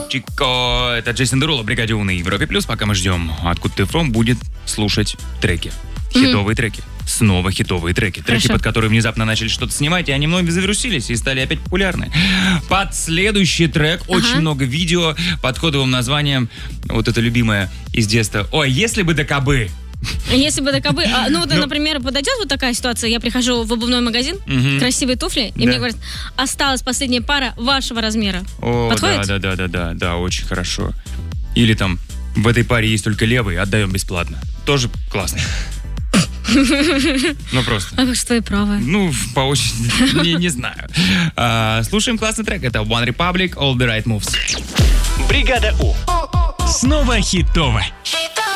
Чико, это Джейсон Деруло, Бригаде У на Европе Плюс. Пока мы ждем, откуда ты фром, будет слушать треки. Хитовые треки. Снова хитовые треки. Треки, под которые внезапно начали что-то снимать, и они мной завирусились и стали опять популярны. Под следующий трек очень много видео под кодовым названием, вот это любимое из детства, «Ой, если бы да кабы». Если бы ДКБ... например, подойдет вот такая ситуация, я прихожу в обувной магазин, красивые туфли, и мне говорят, осталась последняя пара вашего размера. Подходит? Да, очень хорошо. Или там, в этой паре есть только левый, отдаем бесплатно. Тоже классно. Ну, просто. А как же твои правые? Ну, по очереди, не знаю. Слушаем классный трек. Это One Republic, All the Right Moves. Бригада У. Снова хитово.